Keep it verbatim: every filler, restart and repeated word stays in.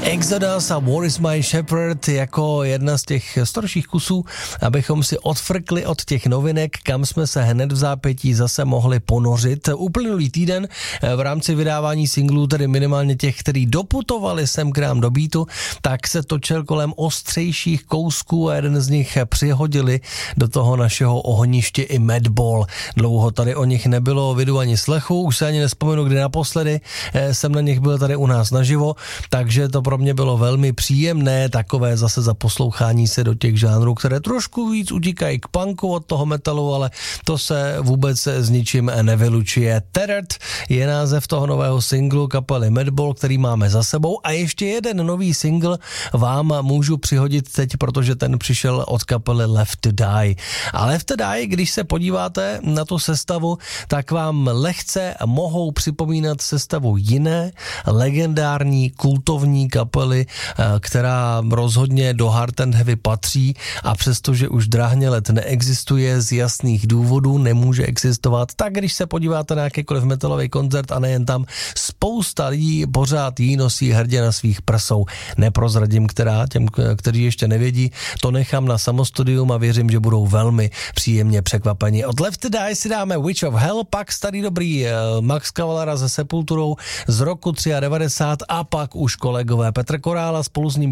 Exodus a War is my shepherd jako jedna z těch starších kusů, abychom si odfrkli od těch novinek, kam jsme se hned v zápětí zase mohli ponořit. Uplynulý týden v rámci vydávání singlů, tedy minimálně těch, který doputovali sem k nám do beatu, tak se točil kolem ostřejších kousků a jeden z nich přihodili do toho našeho ohniště i Madball. Dlouho tady o nich nebylo vidu ani slechu, už se ani nespomenu, kdy naposledy jsem na nich byl tady u nás naživo, takže to pro mě bylo velmi příjemné, takové zase zaposlouchání se do těch žánrů, které trošku víc utíkají k punku od toho metalu, ale to se vůbec s ničím nevylučuje. Tethered je název toho nového singlu kapely Madball, který máme za sebou, a ještě jeden nový single vám můžu přihodit teď, protože ten přišel od kapely Left to Die. A Left to Die, když se podíváte na tu sestavu, tak vám lehce mohou připomínat sestavu jiné legendární kultovní kapely, která rozhodně do Hard and Heavy patří, a přestože už drahně let neexistuje z jasných důvodů, nemůže existovat, tak když se podíváte na jakýkoliv metalový koncert a nejen tam, spousta lidí pořád jí nosí hrdě na svých prsou. Neprozradím, která, těm, kteří ještě nevědí, to nechám na samostudium a věřím, že budou velmi příjemně překvapeni. Od Left to Die si dáme Witch of Hell, pak starý dobrý Max Cavalera se Sepulturou z roku devadesát tři a pak už kolegové Petr Korála spolu s ním